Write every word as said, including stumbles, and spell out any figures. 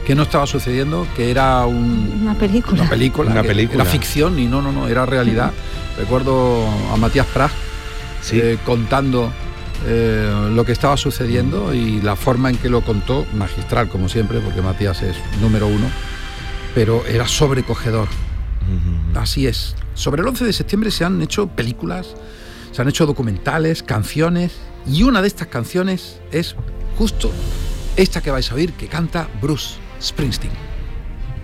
que no estaba sucediendo, que era un, una película, una película, una que película. era ficción y no, no, no, era realidad. Recuerdo a Matías Prats sí. eh, contando eh, lo que estaba sucediendo y la forma en que lo contó, magistral como siempre, porque Matías es número uno, pero era sobrecogedor. Uh-huh. Así es. Sobre el once de septiembre se han hecho películas, se han hecho documentales, canciones, y una de estas canciones es justo esta que vais a oír, que canta Bruce Springsteen.